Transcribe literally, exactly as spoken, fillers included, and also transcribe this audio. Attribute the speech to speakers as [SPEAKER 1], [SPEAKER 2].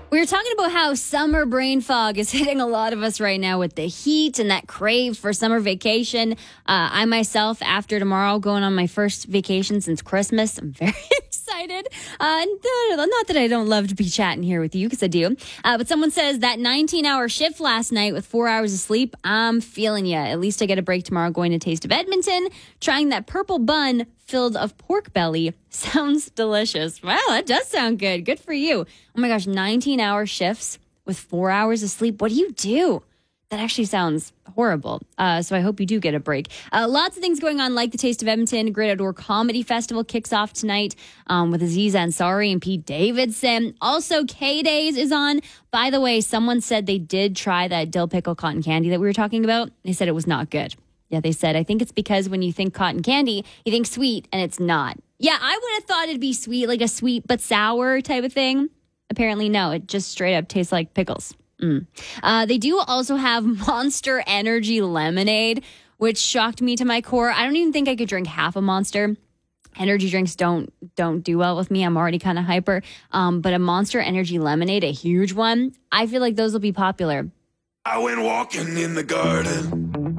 [SPEAKER 1] We were talking about how summer brain fog is hitting a lot of us right now with the heat and that crave for summer vacation. Uh, I myself, after tomorrow, going on my first vacation since Christmas. I'm very excited. Uh, not that I don't love to be chatting here with you, because I do. Uh, but someone says that nineteen-hour shift last night with four hours of sleep, I'm feeling ya. At least I get a break tomorrow going to Taste of Edmonton, trying that purple bun filled of pork belly. Sounds delicious. Wow, that does sound good. Good for you. Oh my gosh, nineteen-hour shifts with four hours of sleep. What do you do? That actually sounds horrible. Uh, so I hope you do get a break. Uh, lots of things going on, like the Taste of Edmonton Great Outdoor Comedy Festival kicks off tonight um, with Aziz Ansari and Pete Davidson. Also, K-Days is on. By the way, someone said they did try that dill pickle cotton candy that we were talking about. They said it was not good. Yeah, they said, I think it's because when you think cotton candy, you think sweet, and it's not. Yeah, I would have thought it'd be sweet, like a sweet but sour type of thing. Apparently, no, it just straight up tastes like pickles. Mm. Uh, they do also have Monster Energy Lemonade, which shocked me to my core. I don't even think I could drink half a Monster. Energy drinks don't don't do well with me. I'm already kind of hyper. Um, but a Monster Energy Lemonade, a huge one, I feel like those will be popular.
[SPEAKER 2] I went walking in the garden.